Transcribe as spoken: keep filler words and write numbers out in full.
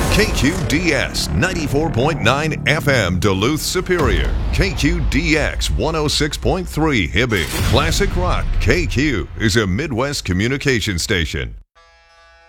K Q D S ninety-four point nine F M Duluth Superior. K Q D X one oh six point three Hibbing. Classic Rock. K Q is a Midwest communication station.